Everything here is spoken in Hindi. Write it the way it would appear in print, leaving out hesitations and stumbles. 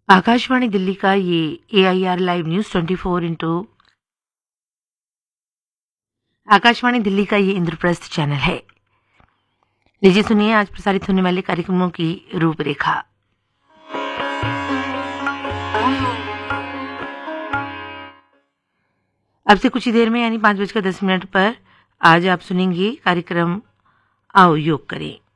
आकाशवाणी दिल्ली का ये AIR live news 24 into Akashvani Delhi का ये इंद्रप्रस्थ चैनल है। लीजिए सुनिए आज प्रसारित होने वाले कार्यक्रमों की रूपरेखा। अब से कुछ ही देर में यानी 5:10 पर आज आप सुनेंगे कार्यक्रम आओ योग करें।